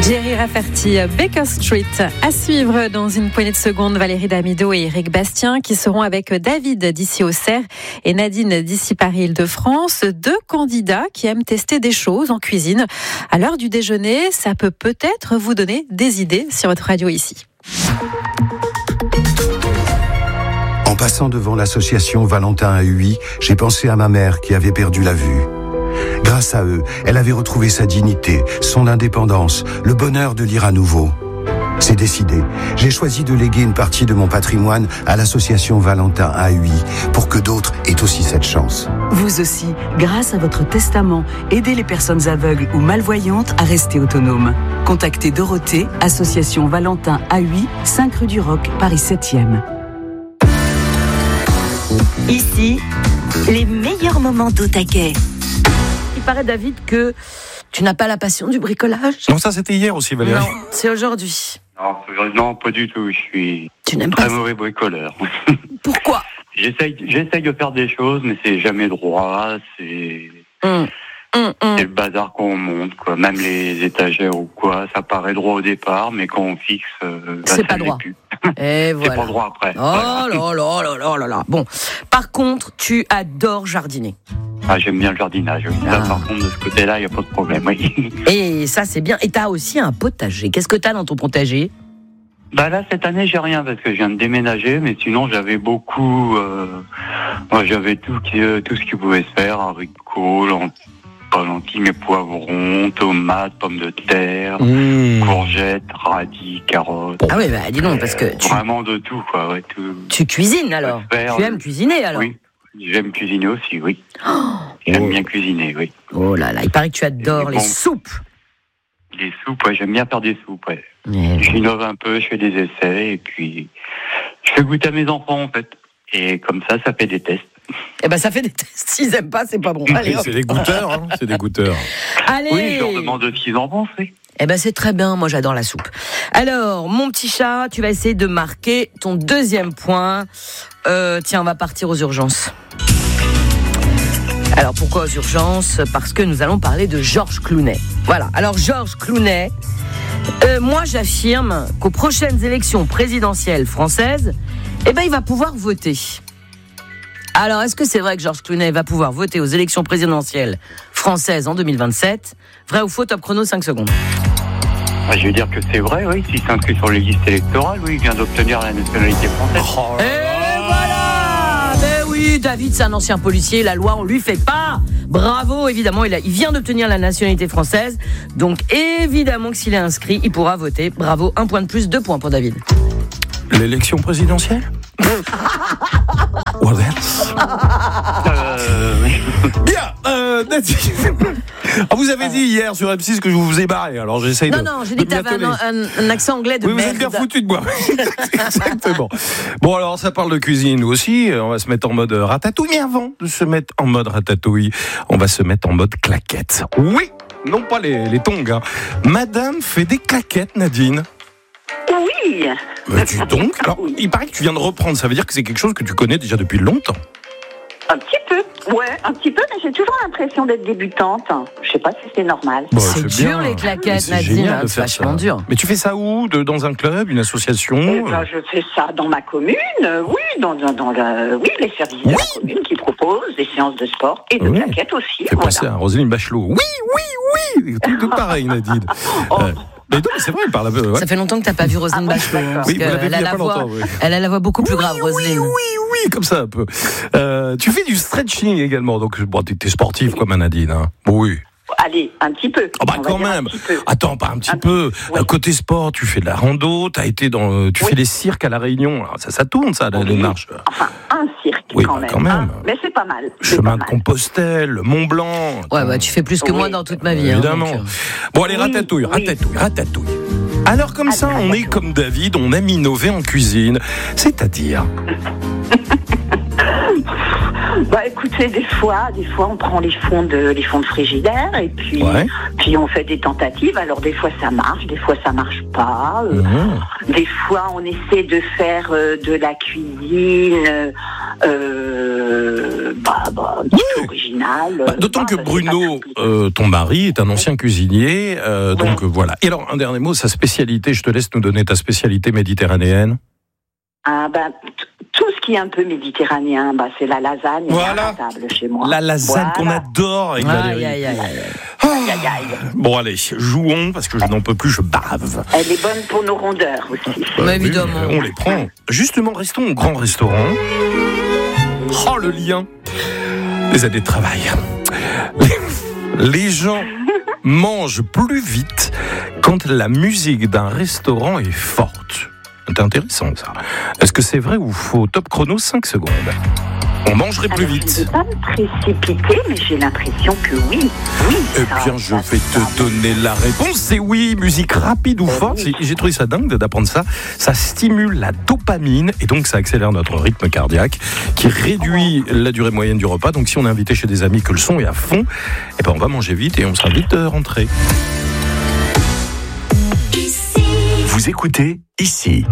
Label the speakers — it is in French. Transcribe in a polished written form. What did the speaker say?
Speaker 1: Jerry Rafferty, Baker Street. À suivre dans une poignée de secondes, Valérie Damido et Éric Bastien qui seront avec David d'ici Auxerre et Nadine d'ici Paris-Île-de-France. Deux candidats qui aiment tester des choses en cuisine. À l'heure du déjeuner, ça peut peut-être vous donner des idées sur votre radio ici.
Speaker 2: En passant devant l'association Valentin à Huy, j'ai pensé à ma mère qui avait perdu la vue. Grâce à eux, elle avait retrouvé sa dignité, son indépendance, le bonheur de lire à nouveau. C'est décidé. J'ai choisi de léguer une partie de mon patrimoine à l'association Valentin à Huy pour que d'autres aient aussi cette chance.
Speaker 3: Vous aussi, grâce à votre testament, aidez les personnes aveugles ou malvoyantes à rester autonomes. Contactez Dorothée, association Valentin à Huy, 5 rue du Roc, Paris 7e.
Speaker 4: Ici, les meilleurs moments d'au taquet.
Speaker 5: Il paraît, David, que tu n'as pas la passion du bricolage.
Speaker 6: Non, ça c'était hier aussi, Valérie.
Speaker 5: Non, c'est aujourd'hui.
Speaker 7: Non, pas du tout. Je suis
Speaker 5: très
Speaker 7: mauvais bricoleur.
Speaker 5: Pourquoi ?
Speaker 7: J'essaye de faire des choses, mais c'est jamais droit. C'est le bazar qu'on monte, quoi. Même les étagères ou quoi, ça paraît droit au départ, mais quand on fixe,
Speaker 5: c'est pas droit. Et voilà.
Speaker 7: C'est pas droit après.
Speaker 5: Oh là là. Bon, par contre, tu adores jardiner.
Speaker 7: Ah, j'aime bien le jardinage. Oui. Là, par contre, de ce côté-là, il n'y a pas de problème. Oui.
Speaker 5: Et ça, c'est bien. Et tu as aussi un potager. Qu'est-ce que tu as dans ton potager ?
Speaker 7: Bah là, cette année, j'ai rien parce que je viens de déménager, mais sinon, j'avais beaucoup... j'avais tout ce qui pouvait se faire, haricots, lentilles, mais poivrons, tomates, pommes de terre, courgettes, radis, carottes.
Speaker 5: Ah oui, bah dis donc, parce que...
Speaker 7: Vraiment de tout, quoi. Ouais, tout.
Speaker 5: Tu cuisines, alors ? Tu aimes cuisiner, alors ?
Speaker 7: Oui. J'aime cuisiner aussi, oui. J'aime bien cuisiner, oui.
Speaker 5: Oh là là, il paraît que tu adores les soupes.
Speaker 7: Les soupes, ouais, j'aime bien faire des soupes, ouais. J'innove un peu, je fais des essais, et puis je fais goûter à mes enfants, en fait. Et comme ça fait des tests.
Speaker 5: Eh ben, ça fait des tests. S'ils aiment pas, c'est pas bon. Allez,
Speaker 6: c'est des goûteurs, hein. C'est des goûteurs.
Speaker 5: Allez.
Speaker 7: Oui, je leur demande ce qu'ils en pensent, oui.
Speaker 5: Eh ben, c'est très bien. Moi, j'adore la soupe. Alors, mon petit chat, tu vas essayer de marquer ton deuxième point. Tiens, on va partir aux urgences. Alors, pourquoi aux urgences ? Parce que nous allons parler de Georges Clooney. Voilà. Alors, Georges Clooney, moi, j'affirme qu'aux prochaines élections présidentielles françaises, il va pouvoir voter. Alors, est-ce que c'est vrai que Georges Clooney va pouvoir voter aux élections présidentielles françaises en 2027 ? Vrai ou faux, top chrono, 5 secondes.
Speaker 7: Je vais dire que c'est vrai, oui. S'il s'inscrit sur les listes électorales, oui, il vient d'obtenir la nationalité française.
Speaker 5: Et voilà ! Ben oui, David, c'est un ancien policier, la loi, on lui fait pas. Bravo, évidemment, il vient d'obtenir la nationalité française. Donc, évidemment que s'il est inscrit, il pourra voter. Bravo, 1 point de plus, 2 points pour David.
Speaker 6: L'élection présidentielle ? What else ? Bien, Nadine. Vous avez dit hier sur M6 que je vous ai barré, alors j'essaye de...
Speaker 5: Non, j'ai dit que tu avais un accent anglais de merde.
Speaker 6: Oui, vous êtes bien foutu de moi. Exactement. Bon, alors ça parle de cuisine, nous aussi. On va se mettre en mode ratatouille. Mais avant de se mettre en mode ratatouille, on va se mettre en mode claquette. Oui, non pas les tongs. Hein. Madame fait des claquettes, Nadine.
Speaker 8: Oui.
Speaker 6: Mais dis donc, alors, il paraît que tu viens de reprendre, ça veut dire que c'est quelque chose que tu connais déjà depuis longtemps.
Speaker 8: Un petit peu, mais j'ai toujours l'impression d'être débutante. Je sais pas si c'est normal.
Speaker 5: Bon, c'est dur les claquettes, Nadine, c'est vachement dur.
Speaker 6: Mais tu fais ça où ? Dans un club, une association ?
Speaker 8: Je fais ça dans ma commune, oui, dans les services de la commune qui proposent des séances de sport et de claquettes aussi.
Speaker 6: Fais penser à Roselyne Bachelot. Oui, tout pareil, Nadine. Mais non, c'est vrai, elle parle un peu. Ouais.
Speaker 5: Ça fait longtemps que t'as pas vu Roselyne Bachelot.
Speaker 6: Oui, vous l'avez vu il y a pas longtemps.
Speaker 5: Elle a la voix beaucoup plus grave, Roselyne.
Speaker 6: Oui, comme ça un peu. Tu fais du stretching également, donc t'es sportif comme Nadine. Hein. Oui.
Speaker 8: Allez, un petit peu.
Speaker 6: Quand même. Attends, pas un petit peu. Oui. Côté sport, tu fais de la rando, tu fais les cirques à La Réunion. Alors, ça tourne, ça, les marches.
Speaker 8: Enfin, un cirque quand même. Hein. Mais c'est pas mal.
Speaker 6: Chemin de Compostelle, Mont Blanc.
Speaker 5: Ouais, tu fais plus que moi dans toute ma vie.
Speaker 6: Évidemment.
Speaker 5: Hein, donc...
Speaker 6: Bon, allez, ratatouille. Alors, comme ça, on est comme David, on aime innover en cuisine. C'est-à-dire
Speaker 8: Écoutez, des fois, on prend les fonds de frigidaire et puis on fait des tentatives. Alors des fois ça marche, des fois ça marche pas. Des fois on essaie de faire de la cuisine originale.
Speaker 6: D'autant que Bruno, ton mari, est un ancien cuisinier, donc voilà. Et alors un dernier mot, sa spécialité. Je te laisse nous donner ta spécialité méditerranéenne.
Speaker 8: Tout ce qui est un peu méditerranéen, c'est la lasagne à la table chez moi.
Speaker 6: La lasagne qu'on adore avec Valérie. Bon allez, jouons parce que je n'en peux plus, je bave.
Speaker 8: Elle est bonne pour nos rondeurs aussi.
Speaker 5: Évidemment.
Speaker 6: On les prend. Justement, restons au grand restaurant. Oh le lien. Les années de travail. Les gens mangent plus vite quand la musique d'un restaurant est forte. C'est intéressant ça. Est-ce que c'est vrai ou faux? Top chrono, 5 secondes. On mangerait plus vite.
Speaker 8: Je ne vais pas me précipiter, mais j'ai l'impression que oui.
Speaker 6: Eh bien, je vais te donner la réponse. C'est oui, musique rapide ou forte. J'ai trouvé ça dingue d'apprendre ça. Ça stimule la dopamine et donc ça accélère notre rythme cardiaque qui réduit la durée moyenne du repas. Donc si on est invité chez des amis que le son est à fond, eh ben on va manger vite et on sera vite rentré.
Speaker 2: Vous écoutez ici.